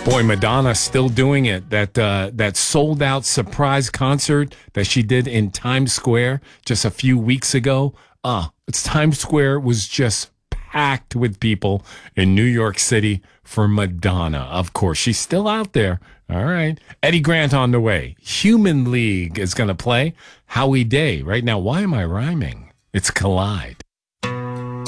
Boy, Madonna still doing it. That sold out surprise concert that she did in Times Square just a few weeks ago. Times Square was just packed with people in New York City for Madonna. Of course, she's still out there. All right. Eddie Grant on the way. Human League is going to play. Howie Day. Right now, why am I rhyming? It's Collide.